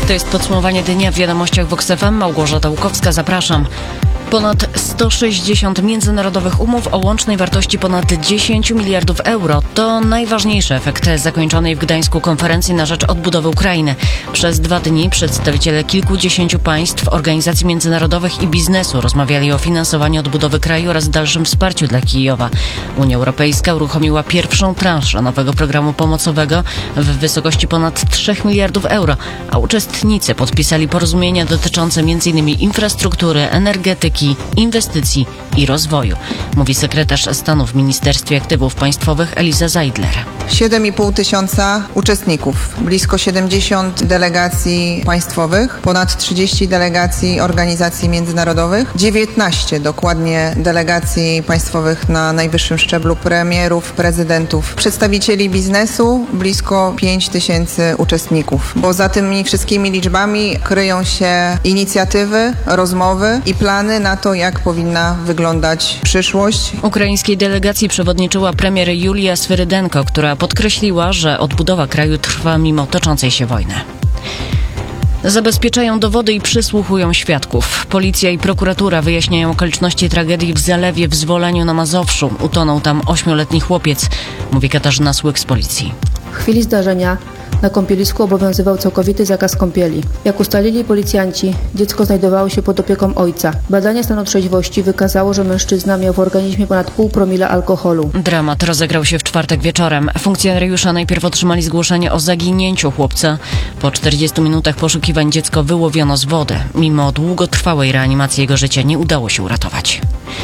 To jest podsumowanie dnia w wiadomościach Vox FM. Małgorzata Łukowska, zapraszam. Ponad 160 międzynarodowych umów o łącznej wartości ponad 10 miliardów euro to najważniejszy efekt zakończonej w Gdańsku konferencji na rzecz odbudowy Ukrainy. Przez 2 dni przedstawiciele kilkudziesięciu państw, organizacji międzynarodowych i biznesu rozmawiali o finansowaniu odbudowy kraju oraz dalszym wsparciu dla Kijowa. Unia Europejska uruchomiła pierwszą transzę nowego programu pomocowego w wysokości ponad 3 miliardów euro, a uczestnicy podpisali porozumienia dotyczące m.in. infrastruktury, energetyki, inwestycji i rozwoju, mówi sekretarz stanu w Ministerstwie Aktywów Państwowych Eliza Zeidler. 7,5 tysiąca uczestników, blisko 70 delegacji państwowych, ponad 30 delegacji organizacji międzynarodowych, 19 dokładnie delegacji państwowych na najwyższym szczeblu, premierów, prezydentów, przedstawicieli biznesu, blisko 5 tysięcy uczestników. Bo za tymi wszystkimi liczbami kryją się inicjatywy, rozmowy i plany na to, jak powinna wyglądać przyszłość. Ukraińskiej delegacji przewodniczyła premier Julia Swyrydenko, która podkreśliła, że odbudowa kraju trwa mimo toczącej się wojny. Zabezpieczają dowody i przysłuchują świadków. Policja i prokuratura wyjaśniają okoliczności tragedii w zalewie w Zwoleniu na Mazowszu. Utonął tam 8-letni chłopiec, mówi Katarzyna Słyk z policji. W chwili zdarzenia na kąpielisku obowiązywał całkowity zakaz kąpieli. Jak ustalili policjanci, dziecko znajdowało się pod opieką ojca. Badanie stanu trzeźwości wykazało, że mężczyzna miał w organizmie ponad 0,5 promila alkoholu. Dramat rozegrał się w czwartek wieczorem. Funkcjonariusze najpierw otrzymali zgłoszenie o zaginięciu chłopca. Po 40 minutach poszukiwań dziecko wyłowiono z wody. Mimo długotrwałej reanimacji jego życia nie udało się uratować.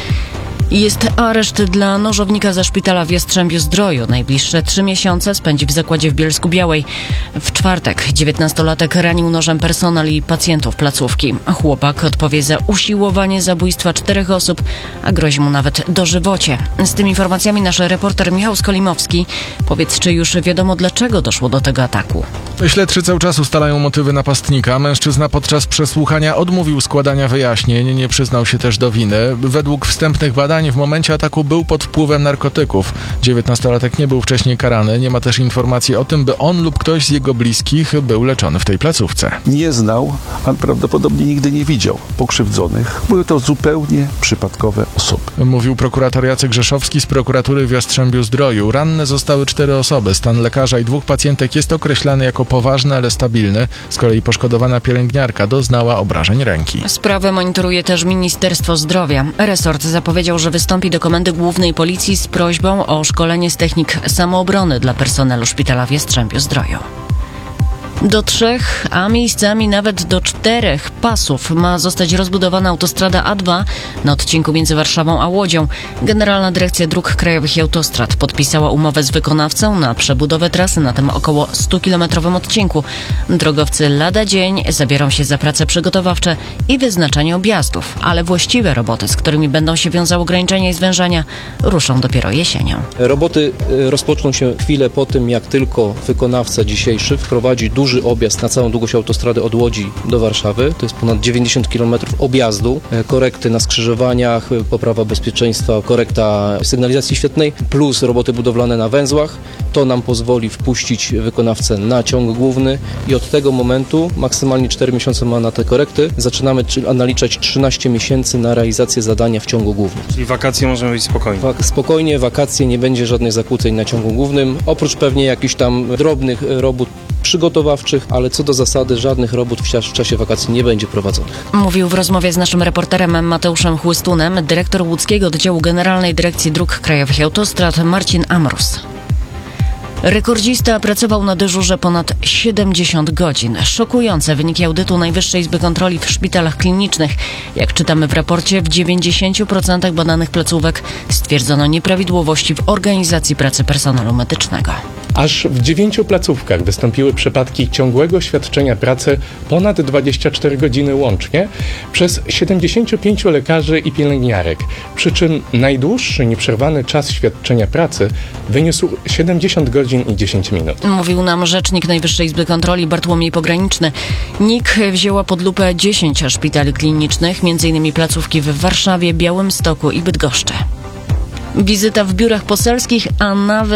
Jest areszt dla nożownika ze szpitala w Jastrzębiu-Zdroju. Najbliższe 3 miesiące spędzi w zakładzie w Bielsku-Białej. W czwartek 19-latek ranił nożem personel i pacjentów placówki. Chłopak odpowie za usiłowanie zabójstwa 4 osób, a grozi mu nawet dożywocie. Z tymi informacjami nasz reporter Michał Skolimowski. Powiedz, czy już wiadomo, dlaczego doszło do tego ataku? Śledczy cały czas ustalają motywy napastnika. Mężczyzna podczas przesłuchania odmówił składania wyjaśnień, nie przyznał się też do winy. Według wstępnych badań w momencie ataku był pod wpływem narkotyków. 19-latek nie był wcześniej karany. Nie ma też informacji o tym, by on lub ktoś z jego bliskich był leczony w tej placówce. Nie znał, a prawdopodobnie nigdy nie widział pokrzywdzonych. Były to zupełnie przypadkowe osoby. Mówił prokurator Jacek Rzeszowski z prokuratury w Jastrzębiu-Zdroju. Ranne zostały 4 osoby. Stan lekarza i 2 pacjentek jest określany jako poważny, ale stabilny. Z kolei poszkodowana pielęgniarka doznała obrażeń ręki. Sprawę monitoruje też Ministerstwo Zdrowia. Resort zapowiedział, że wystąpi do Komendy Głównej Policji z prośbą o szkolenie z technik samoobrony dla personelu szpitala w Jastrzębiu-Zdroju. Do 3, a miejscami nawet do 4 pasów ma zostać rozbudowana autostrada A2 na odcinku między Warszawą a Łodzią. Generalna Dyrekcja Dróg Krajowych i Autostrad podpisała umowę z wykonawcą na przebudowę trasy na tym około 100-kilometrowym odcinku. Drogowcy lada dzień zabiorą się za prace przygotowawcze i wyznaczanie objazdów, ale właściwe roboty, z którymi będą się wiązały ograniczenia i zwężania, ruszą dopiero jesienią. Roboty rozpoczną się chwilę po tym, jak tylko wykonawca dzisiejszy wprowadzi duży objazd na całą długość autostrady od Łodzi do Warszawy. To jest ponad 90 km objazdu, korekty na skrzyżowaniach, poprawa bezpieczeństwa, korekta sygnalizacji świetlnej, plus roboty budowlane na węzłach. To nam pozwoli wpuścić wykonawcę na ciąg główny i od tego momentu, maksymalnie 4 miesiące ma na te korekty, zaczynamy naliczać 13 miesięcy na realizację zadania w ciągu głównym. Czyli wakacje możemy być spokojnie? Spokojnie, wakacje, nie będzie żadnych zakłóceń na ciągu głównym, oprócz pewnie jakichś tam drobnych robót przygotowawczych, ale co do zasady żadnych robót w czasie wakacji nie będzie prowadzonych. Mówił w rozmowie z naszym reporterem Mateuszem Chłystunem dyrektor łódzkiego oddziału Generalnej Dyrekcji Dróg Krajowych i Autostrad Marcin Amrus. Rekordzista pracował na dyżurze ponad 70 godzin. Szokujące wyniki audytu Najwyższej Izby Kontroli w szpitalach klinicznych. Jak czytamy w raporcie, w 90% badanych placówek stwierdzono nieprawidłowości w organizacji pracy personelu medycznego. Aż w 9 placówkach wystąpiły przypadki ciągłego świadczenia pracy ponad 24 godziny łącznie przez 75 lekarzy i pielęgniarek. Przy czym najdłuższy nieprzerwany czas świadczenia pracy wyniósł 70 godzin i 10 minut. Mówił nam rzecznik Najwyższej Izby Kontroli Bartłomiej Pograniczny. NIK wzięła pod lupę 10 szpitali klinicznych, m.in. placówki w Warszawie, Białymstoku i Bydgoszczy. Wizyta w biurach poselskich, a nawet